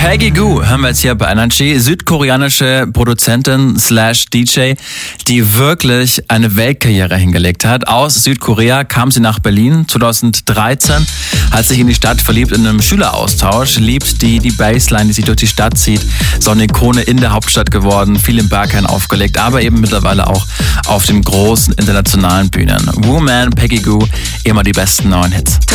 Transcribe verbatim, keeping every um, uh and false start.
Peggy Gou hören wir jetzt hier bei Energy, südkoreanische Produzentin slash D J, die wirklich eine Weltkarriere hingelegt hat. Aus Südkorea kam sie nach Berlin zweitausenddreizehn, hat sich in die Stadt verliebt in einem Schüleraustausch, liebt die, die Bassline, die sie durch die Stadt zieht, so eine Ikone in der Hauptstadt geworden, viel im Berghain aufgelegt, aber eben mittlerweile auch auf den großen internationalen Bühnen. Woman, Peggy Gou, immer die besten neuen Hits.